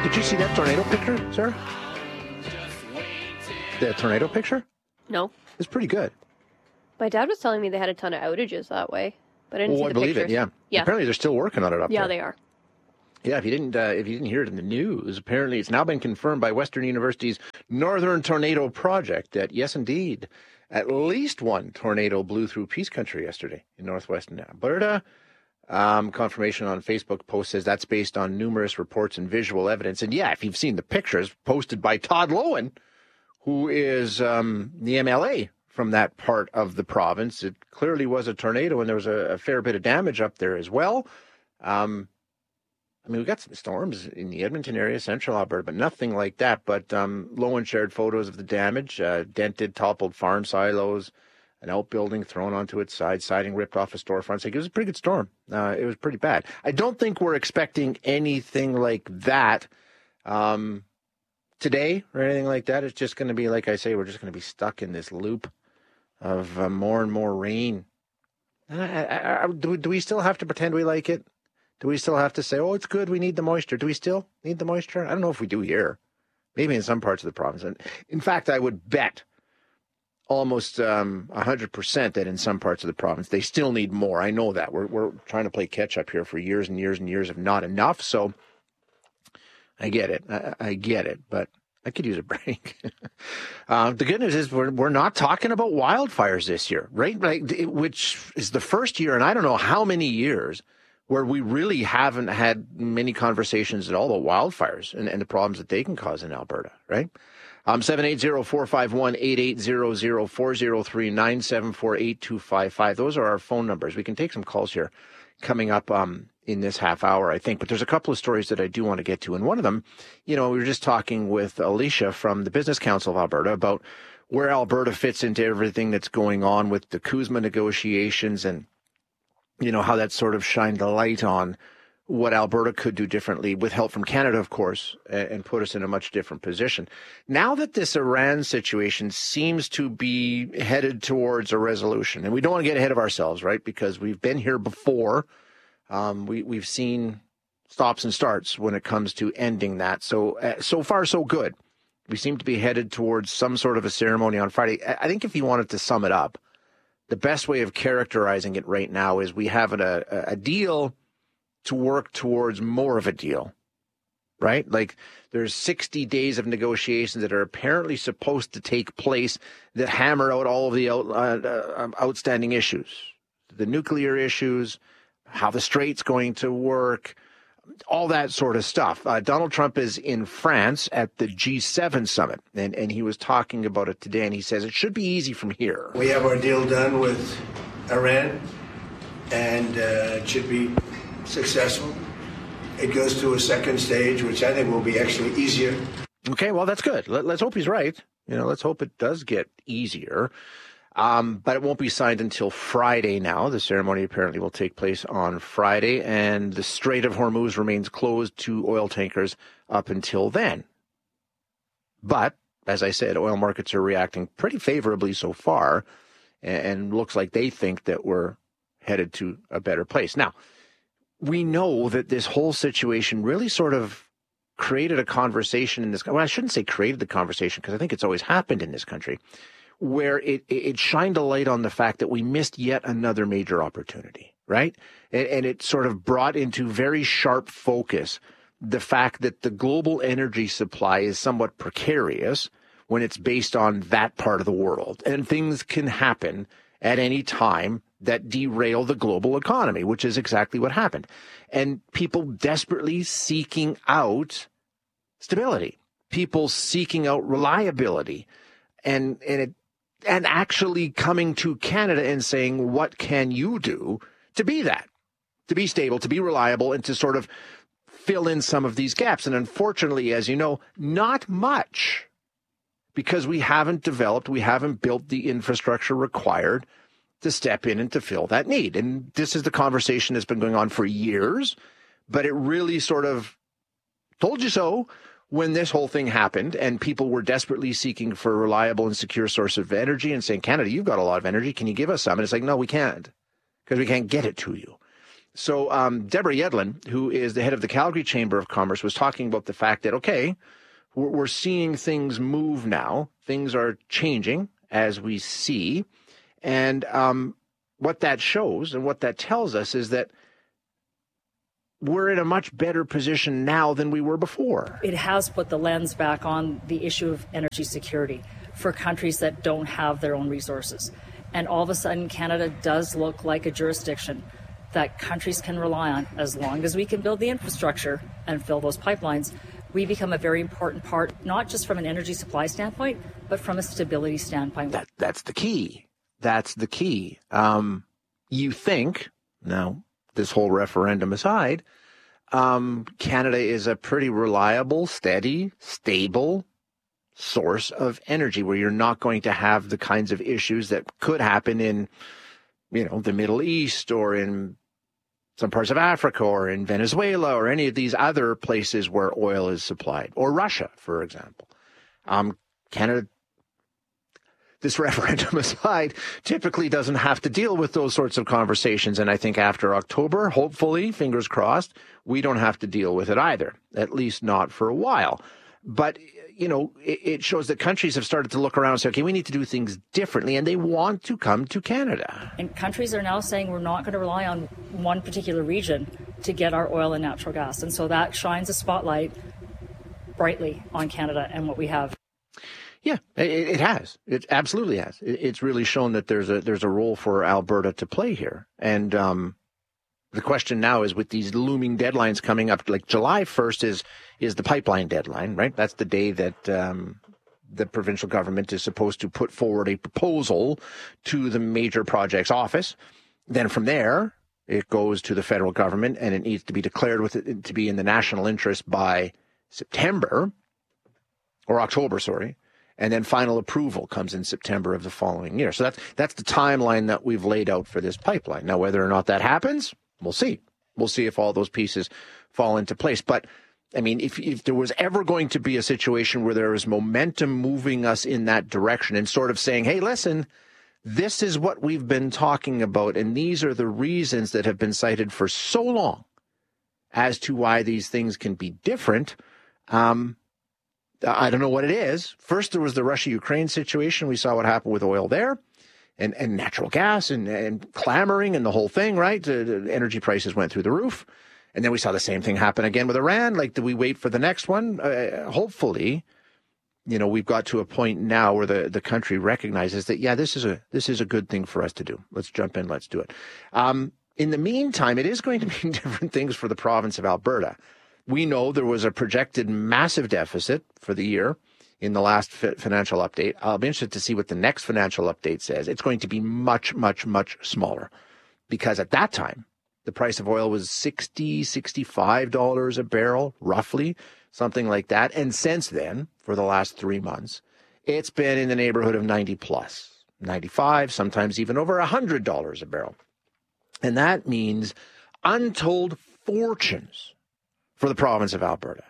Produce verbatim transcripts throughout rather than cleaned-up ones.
Did you see that tornado picture, Sarah? The tornado picture? No. It's pretty good. My dad was telling me they had a ton of outages that way, but I didn't oh, see the I believe pictures. it, yeah. yeah. Apparently they're still working on it up yeah, there. Yeah, they are. Yeah, if you didn't uh, if you didn't hear it in the news, apparently it's now been confirmed by Western University's Northern Tornado Project that, yes, indeed, at least one tornado blew through Peace Country yesterday in northwestern Alberta. Um, confirmation on Facebook post says that's based on numerous reports and visual evidence. And yeah, if you've seen the pictures posted by Todd Loewen, who is um, the M L A from that part of the province, it clearly was a tornado, and there was a, a fair bit of damage up there as well. Um, I mean, we got some storms in the Edmonton area, central Alberta, but nothing like that. But um, Loewen shared photos of the damage, uh, dented, toppled farm silos, an outbuilding thrown onto its side, siding ripped off a storefront. Like, it was a pretty good storm. Uh, it was pretty bad. I don't think we're expecting anything like that um, today or anything like that. It's just going to be, like I say, we're just going to be stuck in this loop of uh, more and more rain. Uh, I, I, do, do we still have to pretend we like it? Do we still have to say, oh, it's good, we need the moisture? Do we still need the moisture? I don't know if we do here. Maybe in some parts of the province. And in fact, I would bet almost um, one hundred percent that in some parts of the province, they still need more. I know that. We're, we're trying to play catch-up here for years and years and years of not enough. So I get it. I, I get it. But I could use a break. uh, the good news is we're we're not talking about wildfires this year, right? Like, which is the first year, and I don't know how many years, where we really haven't had many conversations at all about wildfires and, and the problems that they can cause in Alberta, right? Um, seven eight zero, four five one, eight eight zero zero, four zero three, nine seven four, eight two five five. Those are our phone numbers. We can take some calls here coming up um, in this half hour, I think. But there's a couple of stories that I do want to get to. And one of them, you know, we were just talking with Alicia from the Business Council of Alberta about where Alberta fits into everything that's going on with the CUSMA negotiations and, you know, how that sort of shined the light on what Alberta could do differently with help from Canada, of course, and, and put us in a much different position. Now that this Iran situation seems to be headed towards a resolution, and we don't want to get ahead of ourselves, right, because we've been here before. Um, we, we've seen stops and starts when it comes to ending that. So, uh, so far, so good. We seem to be headed towards some sort of a ceremony on Friday. I, I think if you wanted to sum it up, the best way of characterizing it right now is we have a, a deal to work towards more of a deal, right? Like, there's sixty days of negotiations that are apparently supposed to take place that hammer out all of the out, uh, uh, outstanding issues, the nuclear issues, how the strait's going to work, all that sort of stuff. Uh, Donald Trump is in France at the G seven summit, and, and he was talking about it today, and he says it should be easy from here. We have our deal done with Iran, and uh, it should be successful. It goes to a second stage, which I think will be actually easier. Okay, well, that's good. Let, let's hope he's right. You know, let's hope it does get easier. Um, but it won't be signed until Friday now. The ceremony apparently will take place on Friday, and the Strait of Hormuz remains closed to oil tankers up until then. But, as I said, oil markets are reacting pretty favorably so far, and, and looks like they think that we're headed to a better place. Now, we know that this whole situation really sort of created a conversation in this, well, I shouldn't say created the conversation, because I think it's always happened in this country, where it, it shined a light on the fact that we missed yet another major opportunity, right? And, and it sort of brought into very sharp focus the fact that the global energy supply is somewhat precarious when it's based on that part of the world. And things can happen at any time that derail the global economy, which is exactly what happened. And people desperately seeking out stability, people seeking out reliability, and and it and actually coming to Canada and saying, what can you do to be that, to be stable, to be reliable, and to sort of fill in some of these gaps? And unfortunately, as you know, not much, because we haven't developed, we haven't built the infrastructure required to step in and to fill that need. And this is the conversation that's been going on for years, but it really sort of told you so when this whole thing happened, and people were desperately seeking for a reliable and secure source of energy and saying, Canada, you've got a lot of energy. Can you give us some? And it's like, no, we can't, because we can't get it to you. So um, Deborah Yedlin, who is the head of the Calgary Chamber of Commerce, was talking about the fact that, okay, we're, we're seeing things move now. Things are changing as we see. And um, what that shows and what that tells us is that we're in a much better position now than we were before. It has put the lens back on the issue of energy security for countries that don't have their own resources. And all of a sudden, Canada does look like a jurisdiction that countries can rely on. As long as we can build the infrastructure and fill those pipelines, we become a very important part, not just from an energy supply standpoint, but from a stability standpoint. That, that's the key. That's the key. Um, you think, now, this whole referendum aside, um, Canada is a pretty reliable, steady, stable source of energy where you're not going to have the kinds of issues that could happen in, you know, the Middle East or in some parts of Africa or in Venezuela or any of these other places where oil is supplied, or Russia, for example. Um, Canada, this referendum aside, typically doesn't have to deal with those sorts of conversations. And I think after October, hopefully, fingers crossed, we don't have to deal with it either, at least not for a while. But, you know, it, it shows that countries have started to look around and say, okay, we need to do things differently, and they want to come to Canada. And countries are now saying we're not going to rely on one particular region to get our oil and natural gas. And so that shines a spotlight brightly on Canada and what we have. Yeah, it, it has. It absolutely has. It, it's really shown that there's a there's a role for Alberta to play here. And um, the question now is, with these looming deadlines coming up, like July first is is the pipeline deadline, right? That's the day that um, the provincial government is supposed to put forward a proposal to the major projects office. Then from there, it goes to the federal government, and it needs to be declared with it to be in the national interest by September or October, sorry. And then final approval comes in September of the following year. So that's that's the timeline that we've laid out for this pipeline. Now, whether or not that happens, we'll see. We'll see if all those pieces fall into place. But, I mean, if, if there was ever going to be a situation where there is momentum moving us in that direction and sort of saying, hey, listen, this is what we've been talking about, and these are the reasons that have been cited for so long as to why these things can be different, um, I don't know what it is. First, there was the Russia-Ukraine situation. We saw what happened with oil there and, and natural gas and, and clamoring and the whole thing, right? The, the energy prices went through the roof. And then we saw the same thing happen again with Iran. Like, do we wait for the next one? Uh, hopefully, you know, we've got to a point now where the, the country recognizes that, yeah, this is a this is a good thing for us to do. Let's jump in. Let's do it. Um, in the meantime, it is going to mean different things for the province of Alberta. We know there was a projected massive deficit for the year in the last financial update. I'll be interested to see what the next financial update says. It's going to be much, much, much smaller because at that time, the price of oil was sixty dollars, sixty-five dollars a barrel, roughly, something like that. And since then, for the last three months, it's been in the neighborhood of ninety plus, ninety-five, sometimes even over one hundred dollars a barrel. And that means untold fortunes for the province of Alberta.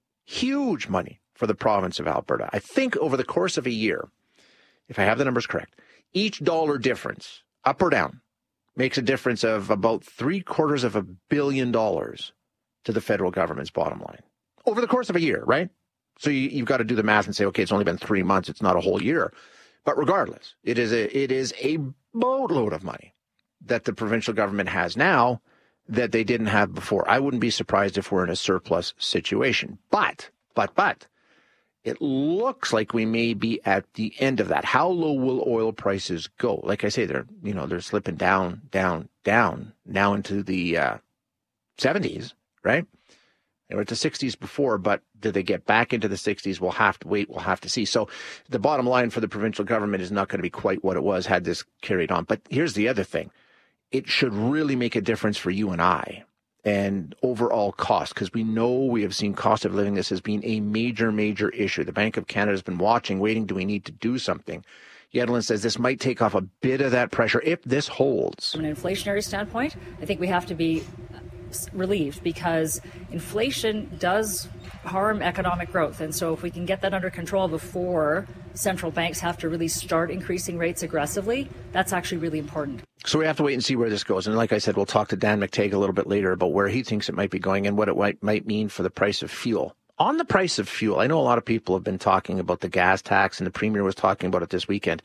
Huge money for the province of Alberta. I think over the course of a year, if I have the numbers correct, each dollar difference, up or down, makes a difference of about three quarters of a billion dollars to the federal government's bottom line. Over the course of a year, right? So you, you've got to do the math and say, okay, it's only been three months. It's not a whole year. But regardless, it is a, it is a boatload of money that the provincial government has now that they didn't have before. I wouldn't be surprised if we're in a surplus situation. But, but, but, it looks like we may be at the end of that. How low will oil prices go? Like I say, they're, you know, they're slipping down, down, down, now into the uh, seventies, right? They were at the sixties before, but did they get back into the sixties? We'll have to wait. We'll have to see. So the bottom line for the provincial government is not going to be quite what it was had this carried on. But here's the other thing. It should really make a difference for you and I and overall cost, because we know we have seen cost of living this as being a major, major issue. The Bank of Canada has been watching, waiting. Do we need to do something? Yedlin says this might take off a bit of that pressure if this holds. From an inflationary standpoint, I think we have to be relieved, because inflation does harm economic growth. And so if we can get that under control before central banks have to really start increasing rates aggressively, that's actually really important. So we have to wait and see where this goes. And like I said, we'll talk to Dan McTeague a little bit later about where he thinks it might be going and what it might, might mean for the price of fuel. On the price of fuel, I know a lot of people have been talking about the gas tax, and the Premier was talking about it this weekend,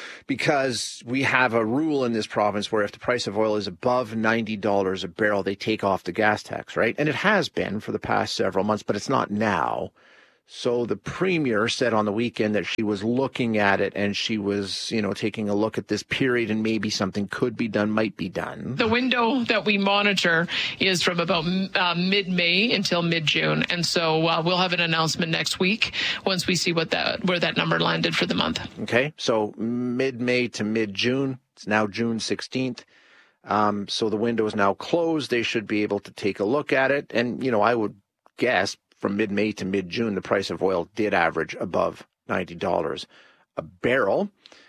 because we have a rule in this province where if the price of oil is above ninety dollars a barrel, they take off the gas tax, right? And it has been for the past several months, but it's not now. So the Premier said on the weekend that she was looking at it and she was, you know, taking a look at this period and maybe something could be done, might be done. The window that we monitor is from about uh, mid-May until mid-June. And so uh, we'll have an announcement next week once we see what that where that number landed for the month. Okay, so mid-May to mid-June. It's now June sixteenth. Um, so the window is now closed. They should be able to take a look at it. And, you know, I would guess from mid-May to mid-June, the price of oil did average above ninety dollars a barrel.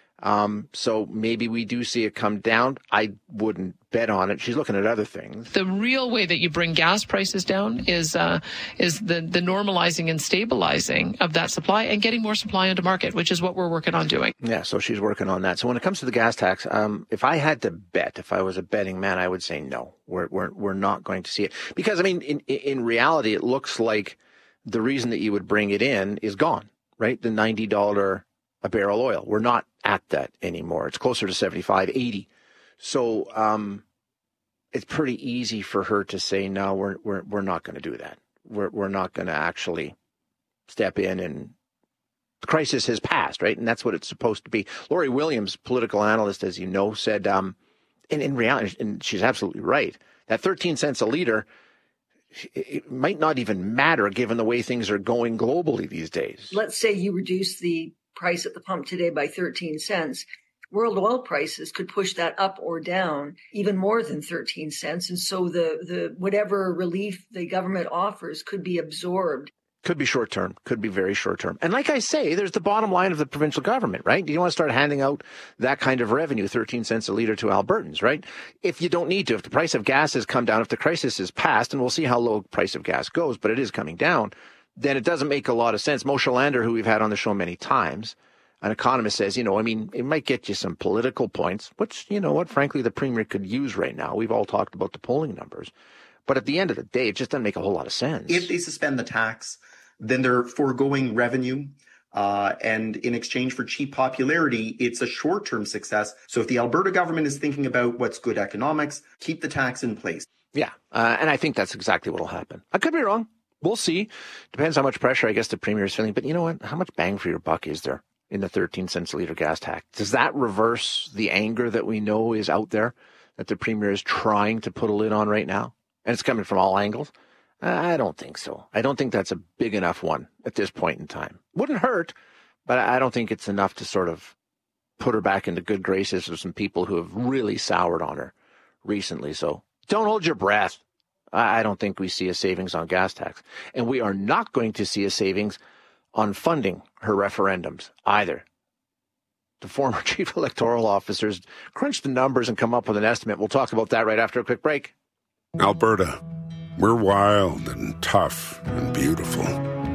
Um, so maybe we do see it come down. I wouldn't bet on it. She's looking at other things. The real way that you bring gas prices down is uh, is the, the normalizing and stabilizing of that supply and getting more supply into market, which is what we're working on doing. Yeah, so she's working on that. So when it comes to the gas tax, um, if I had to bet, if I was a betting man, I would say no. We're we're we're not going to see it, because I mean, in in reality, it looks like the reason that you would bring it in is gone, right? The ninety dollars a barrel oil. We're not at that anymore. It's closer to seventy-five, eighty. So um, it's pretty easy for her to say, no, we're we're we're not going to do that. We're we're not going to actually step in, and the crisis has passed, right? And that's what it's supposed to be. Lori Williams, political analyst, as you know, said, um, and in reality, and she's absolutely right, that thirteen cents a liter, it might not even matter given the way things are going globally these days. Let's say you reduce the price at the pump today by thirteen cents. World oil prices could push that up or down even more than thirteen cents. And so the, the whatever relief the government offers could be absorbed. Could be short term, could be very short term. And like I say, there's the bottom line of the provincial government, right? You don't want to start handing out that kind of revenue, thirteen cents a litre to Albertans, right? If you don't need to, if the price of gas has come down, if the crisis is past, and we'll see how low the price of gas goes, but it is coming down, then it doesn't make a lot of sense. Moshe Lander, who we've had on the show many times, an economist, says, you know, I mean, it might get you some political points, which, you know what, frankly, the Premier could use right now. We've all talked about the polling numbers. But at the end of the day, it just doesn't make a whole lot of sense. If they suspend the tax, then they're foregoing revenue. Uh, and in exchange for cheap popularity, it's a short-term success. So if the Alberta government is thinking about what's good economics, keep the tax in place. Yeah, uh, and I think that's exactly what will happen. I could be wrong. We'll see. Depends how much pressure, I guess, the Premier is feeling. But you know what? How much bang for your buck is there in the thirteen cents a litre gas tax? Does that reverse the anger that we know is out there that the Premier is trying to put a lid on right now? And it's coming from all angles. I don't think so. I don't think that's a big enough one at this point in time. Wouldn't hurt, but I don't think it's enough to sort of put her back into good graces with some people who have really soured on her recently. So don't hold your breath. I don't think we see a savings on gas tax. And we are not going to see a savings on funding her referendums either. The former chief electoral officers crunch the numbers and come up with an estimate. We'll talk about that right after a quick break. Alberta. We're wild and tough and beautiful.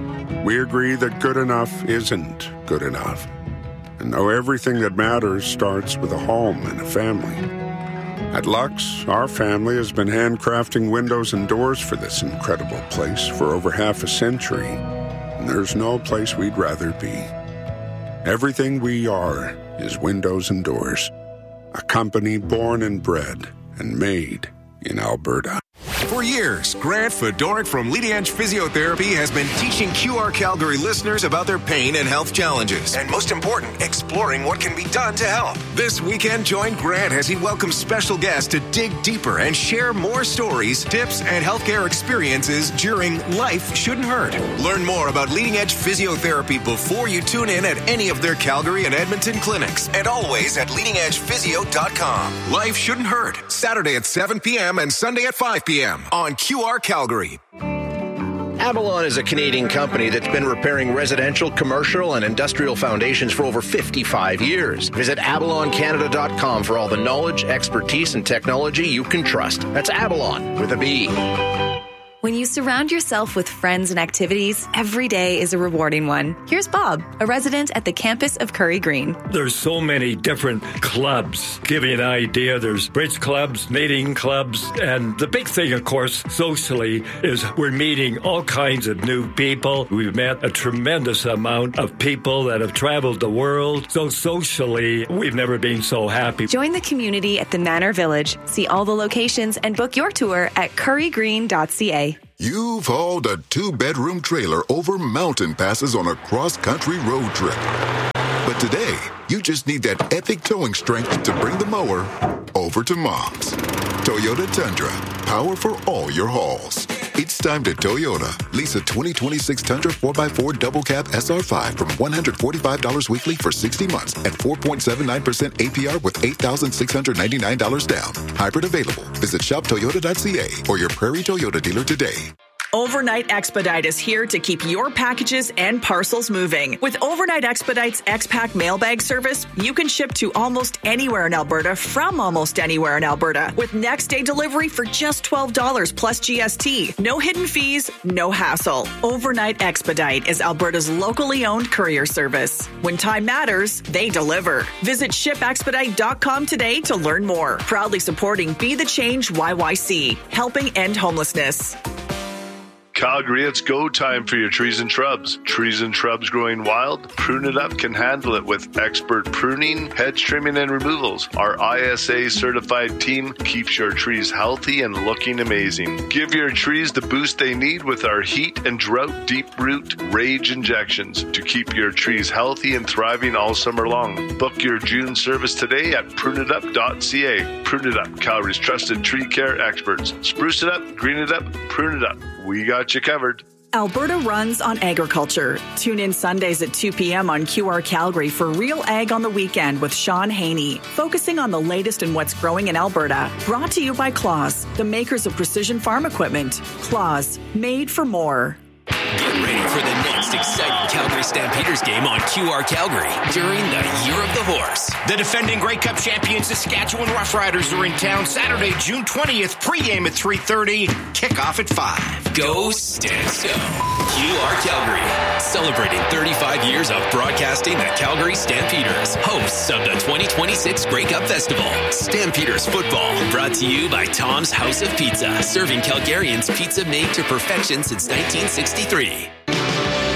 We agree that good enough isn't good enough. And know everything that matters starts with a home and a family. At Lux, our family has been handcrafting windows and doors for this incredible place for over half a century. And there's no place we'd rather be. Everything we are is windows and doors. A company born and bred and made in Alberta. For years, Grant Fedoruk from Leading Edge Physiotherapy has been teaching Q R Calgary listeners about their pain and health challenges. And most important, exploring what can be done to help. This weekend, join Grant as he welcomes special guests to dig deeper and share more stories, tips, and healthcare experiences during Life Shouldn't Hurt. Learn more about Leading Edge Physiotherapy before you tune in at any of their Calgary and Edmonton clinics. And always at leading edge physio dot com. Life Shouldn't Hurt. Saturday at seven p.m. and Sunday at five p.m. on Q R Calgary. Avalon is a Canadian company that's been repairing residential, commercial, and industrial foundations for over fifty-five years. Visit avalon canada dot com for all the knowledge, expertise, and technology you can trust. That's Avalon with a B. When you surround yourself with friends and activities, every day is a rewarding one. Here's Bob, a resident at the campus of Curry Green. There's so many different clubs. Give you an idea, there's bridge clubs, knitting clubs, and the big thing, of course, socially, is we're meeting all kinds of new people. We've met a tremendous amount of people that have traveled the world. So socially, we've never been so happy. Join the community at the Manor Village. See all the locations and book your tour at curry green dot c a. You've hauled a two-bedroom trailer over mountain passes on a cross-country road trip. But today, you just need that epic towing strength to bring the mower over to Mom's. Toyota Tundra, power for all your hauls. It's time to Toyota. Lease a twenty twenty-six Tundra four by four Double Cab S R five from one hundred forty-five dollars weekly for sixty months at four point seven nine percent A P R with eight thousand six hundred ninety-nine dollars down. Hybrid available. Visit shop toyota dot c a or your Prairie Toyota dealer today. Overnight Expedite is here to keep your packages and parcels moving. With Overnight Expedite's X-Pack mailbag service, you can ship to almost anywhere in Alberta from almost anywhere in Alberta with next day delivery for just twelve dollars plus G S T. No hidden fees, no hassle. Overnight Expedite is Alberta's locally owned courier service. When time matters, they deliver. Visit ship expedite dot com today to learn more. Proudly supporting Be the Change Y Y C, helping end homelessness. Calgary, it's go time for your trees and shrubs. Trees and shrubs growing wild? Prune It Up can handle it with expert pruning, hedge trimming, and removals. Our I S A certified team keeps your trees healthy and looking amazing. Give your trees the boost they need with our heat and drought deep root rage injections to keep your trees healthy and thriving all summer long. Book your June service today at prune it up dot c a. Prune It Up, Calgary's trusted tree care experts. Spruce it up, green it up, prune it up. We got you covered. Alberta runs on agriculture. Tune in Sundays at two p.m. on Q R Calgary for Real Ag on the Weekend with Sean Haney, focusing on the latest in what's growing in Alberta. Brought to you by Claus, the makers of precision farm equipment. Claus, made for more. Get ready for the next exciting Calgary Stampeders game on Q R Calgary during the Year of the Horse. The defending Grey Cup champion Saskatchewan Roughriders are in town Saturday, June twentieth, pregame at three thirty, kickoff at five. Go Stamps Go! Q R Calgary, celebrating thirty-five years of broadcasting the Calgary Stampeders, hosts of the twenty twenty-six Grey Cup Festival. Stampeders football, brought to you by Tom's House of Pizza, serving Calgarians pizza made to perfection since nineteen sixty-three.